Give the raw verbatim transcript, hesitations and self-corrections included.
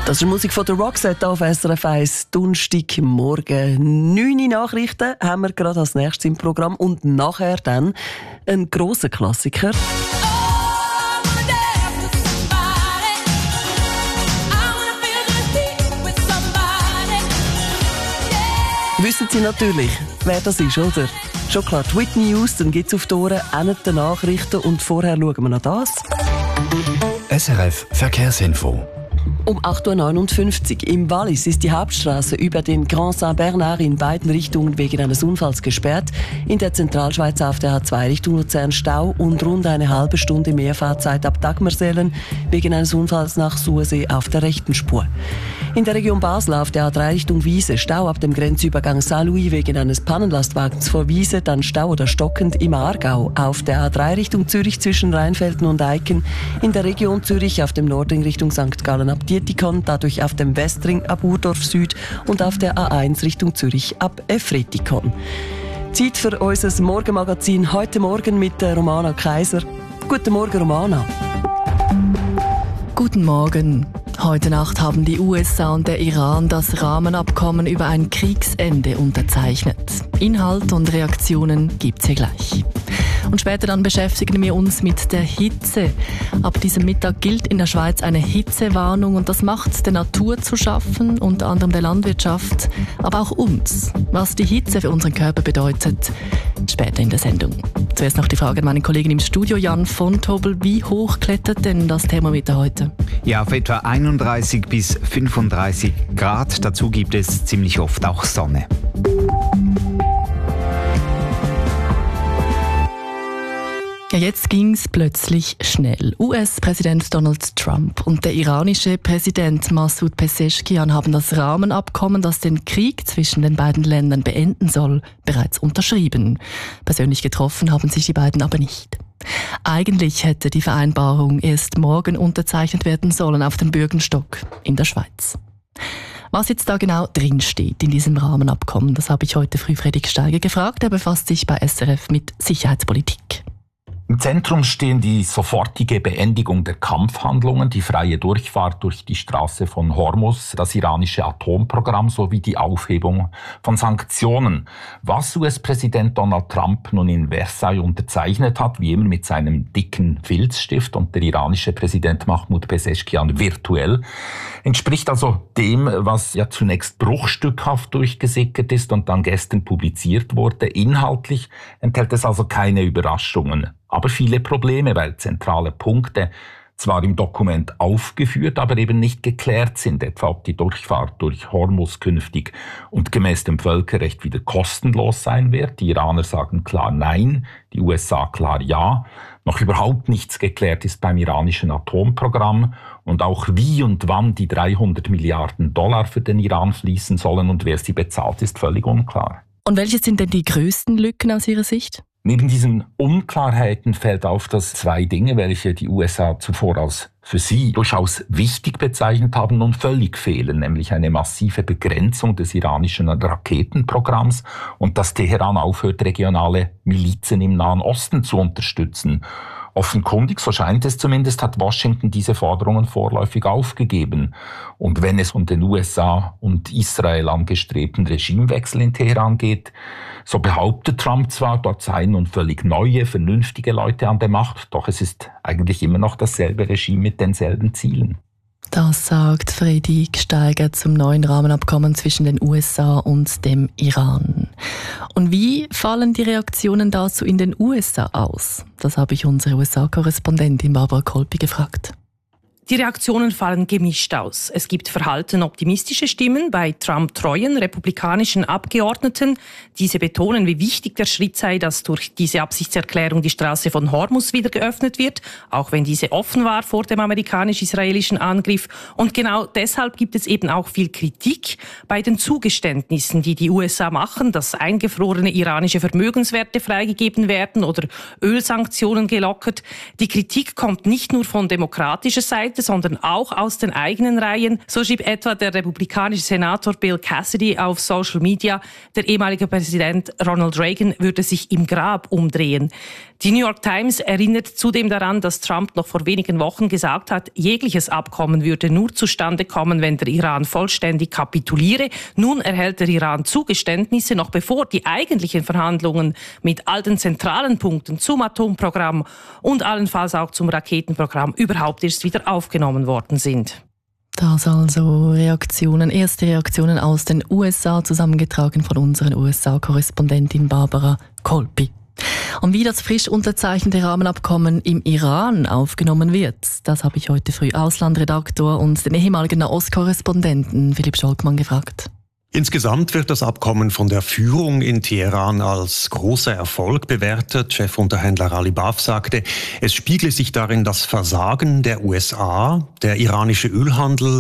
Das ist Musik von der Roxette auf S R F eins. Donnerstagmorgen. neun Uhr Nachrichten haben wir gerade als nächstes im Programm. Und nachher dann ein grosser Klassiker. Wissen Sie natürlich, wer das ist, oder? Schon klar, die Whitney Houston gibt es auf die Ohren, auch die Nachrichten. Und vorher schauen wir noch das. S R F Verkehrsinfo. Um acht Uhr neunundfünfzig im Wallis ist die Hauptstraße über den Grand Saint-Bernard in beiden Richtungen wegen eines Unfalls gesperrt. In der Zentralschweiz auf der A zwei Richtung Luzern Stau und rund eine halbe Stunde mehr Fahrzeit ab Dagmersellen wegen eines Unfalls nach Sursee auf der rechten Spur. In der Region Basel auf der A drei Richtung Wiese Stau ab dem Grenzübergang Saint-Louis wegen eines Pannenlastwagens vor Wiese, dann Stau oder stockend im Aargau. Auf der A drei Richtung Zürich zwischen Rheinfelden und Eiken. In der Region Zürich auf dem Nordring Richtung Sankt Gallen ab Dietikon, dadurch auf dem Westring ab Urdorf Süd und auf der A eins Richtung Zürich ab Efretikon. Zeit für unser Morgenmagazin heute Morgen mit Romana Kaiser. Guten Morgen, Romana. Guten Morgen. Heute Nacht haben die U S A und der Iran das Rahmenabkommen über ein Kriegsende unterzeichnet. Inhalt und Reaktionen gibt's hier gleich. Und später dann beschäftigen wir uns mit der Hitze. Ab diesem Mittag gilt in der Schweiz eine Hitzewarnung und das macht der Natur zu schaffen, unter anderem der Landwirtschaft, aber auch uns. Was die Hitze für unseren Körper bedeutet, später in der Sendung. Zuerst noch die Frage an meinen Kollegen im Studio, Jan von Tobel. Wie hoch klettert denn das Thermometer heute? Ja, auf etwa einunddreißig bis fünfunddreißig Grad. Dazu gibt es ziemlich oft auch Sonne. Ja, jetzt ging's plötzlich schnell. U S-Präsident Donald Trump und der iranische Präsident Massoud Pezeshkian haben das Rahmenabkommen, das den Krieg zwischen den beiden Ländern beenden soll, bereits unterschrieben. Persönlich getroffen haben sich die beiden aber nicht. Eigentlich hätte die Vereinbarung erst morgen unterzeichnet werden sollen auf dem Bürgenstock in der Schweiz. Was jetzt da genau drinsteht in diesem Rahmenabkommen, das habe ich heute früh Fredrik Steiger gefragt. Er befasst sich bei S R F mit Sicherheitspolitik. Im Zentrum stehen die sofortige Beendigung der Kampfhandlungen, die freie Durchfahrt durch die Straße von Hormuz, das iranische Atomprogramm sowie die Aufhebung von Sanktionen. Was U S-Präsident Donald Trump nun in Versailles unterzeichnet hat, wie immer mit seinem dicken Filzstift, und der iranische Präsident Mahmoud Pezeshkian virtuell, entspricht also dem, was ja zunächst bruchstückhaft durchgesickert ist und dann gestern publiziert wurde. Inhaltlich enthält es also keine Überraschungen, aber viele Probleme, weil zentrale Punkte zwar im Dokument aufgeführt, aber eben nicht geklärt sind, etwa ob die Durchfahrt durch Hormuz künftig und gemäß dem Völkerrecht wieder kostenlos sein wird. Die Iraner sagen klar Nein, die U S A klar Ja. Noch überhaupt nichts geklärt ist beim iranischen Atomprogramm und auch wie und wann die dreihundert Milliarden Dollar für den Iran fließen sollen und wer sie bezahlt, ist völlig unklar. Und welche sind denn die größten Lücken aus Ihrer Sicht? Neben diesen Unklarheiten fällt auf, dass zwei Dinge, welche die U S A zuvor als für sie durchaus wichtig bezeichnet haben, nun völlig fehlen, nämlich eine massive Begrenzung des iranischen Raketenprogramms und dass Teheran aufhört, regionale Milizen im Nahen Osten zu unterstützen. Offenkundig, so scheint es zumindest, hat Washington diese Forderungen vorläufig aufgegeben. Und wenn es um den U S A und Israel angestrebten Regimewechsel in Teheran geht, so behauptet Trump zwar, dort seien nun völlig neue, vernünftige Leute an der Macht, doch es ist eigentlich immer noch dasselbe Regime mit denselben Zielen. Das sagt Fredrik Steiger zum neuen Rahmenabkommen zwischen den U S A und dem Iran. Und wie fallen die Reaktionen dazu in den U S A aus? Das habe ich unsere U S A-Korrespondentin Barbara Kolpi gefragt. Die Reaktionen fallen gemischt aus. Es gibt verhalten optimistische Stimmen bei Trump-treuen republikanischen Abgeordneten. Diese betonen, wie wichtig der Schritt sei, dass durch diese Absichtserklärung die Straße von Hormuz wieder geöffnet wird, auch wenn diese offen war vor dem amerikanisch-israelischen Angriff. Und genau deshalb gibt es eben auch viel Kritik bei den Zugeständnissen, die die U S A machen, dass eingefrorene iranische Vermögenswerte freigegeben werden oder Ölsanktionen gelockert. Die Kritik kommt nicht nur von demokratischer Seite, Seite, sondern auch aus den eigenen Reihen. So schrieb etwa der republikanische Senator Bill Cassidy auf Social Media, der ehemalige Präsident Ronald Reagan würde sich im Grab umdrehen. Die New York Times erinnert zudem daran, dass Trump noch vor wenigen Wochen gesagt hat, jegliches Abkommen würde nur zustande kommen, wenn der Iran vollständig kapituliere. Nun erhält der Iran Zugeständnisse, noch bevor die eigentlichen Verhandlungen mit all den zentralen Punkten zum Atomprogramm und allenfalls auch zum Raketenprogramm überhaupt erst wieder aufgenommen worden sind. Das also Reaktionen, erste Reaktionen aus den U S A, zusammengetragen von unserer U S A-Korrespondentin Barbara Kolpi. Und wie das frisch unterzeichnete Rahmenabkommen im Iran aufgenommen wird, das habe ich heute früh Auslandredaktor und den ehemaligen Nahost-Korrespondenten Philipp Scholkmann gefragt. Insgesamt wird das Abkommen von der Führung in Teheran als großer Erfolg bewertet. Chefunterhändler Ali Baf sagte, es spiegle sich darin das Versagen der U S A, der iranische Ölhandel